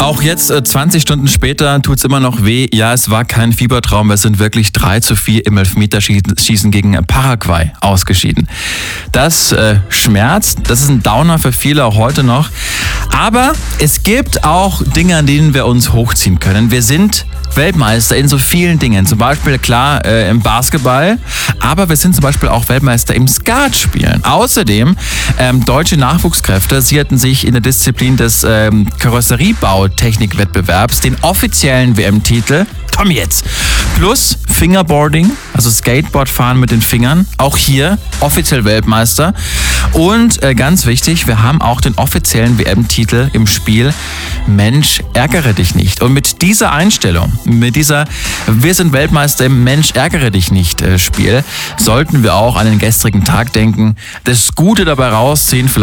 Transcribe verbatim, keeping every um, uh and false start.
Auch jetzt, äh, zwanzig Stunden später, tut's immer noch weh. Ja, es war kein Fiebertraum, wir sind wirklich drei zu vier im Elfmeterschießen gegen Paraguay ausgeschieden. Das äh, schmerzt, das ist ein Downer für viele auch heute noch. Aber es gibt auch Dinge, an denen wir uns hochziehen können. Wir sind Weltmeister in so vielen Dingen. Zum Beispiel, klar, äh, im Basketball, aber wir sind zum Beispiel auch Weltmeister im Skatspielen. Außerdem, ähm, deutsche Nachwuchskräfte, sie hatten sich in der Disziplin des ähm, Karosseriebautechnikwettbewerbs den offiziellen W M-Titel, komm jetzt, plus Fingerboarding, also Skateboardfahren mit den Fingern, auch hier offiziell Weltmeister. Und äh, ganz wichtig, wir haben auch den offiziellen W M-Titel im Spiel Mensch, ärgere dich nicht. Und mit dieser Einstellung, mit dieser Wir sind Weltmeister im Mensch, ärgere dich nicht äh, Spiel, sollten wir auch an den gestrigen Tag denken, das Gute dabei rausziehen, vielleicht